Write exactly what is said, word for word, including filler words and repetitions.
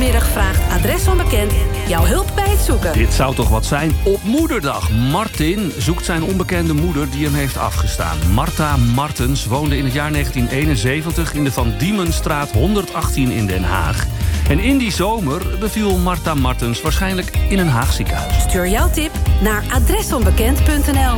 Vanmiddag vraagt Adres Onbekend jouw hulp bij het zoeken. Dit zou toch wat zijn op Moederdag. Martin zoekt zijn onbekende moeder die hem heeft afgestaan. Marta Martens woonde in het jaar negentien eenenzeventig... in de Van Diemenstraat honderdachttien in Den Haag. En in die zomer beviel Marta Martens waarschijnlijk in een Haag ziekenhuis. Stuur jouw tip naar adresonbekend punt n l.